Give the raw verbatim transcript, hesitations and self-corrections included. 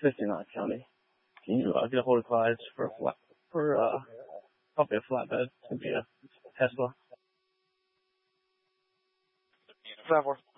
fifty-nine County. Can you uh, get a hold of Clyde for a flat, for uh, probably a flatbed? It's gonna be a Tesla. Five four.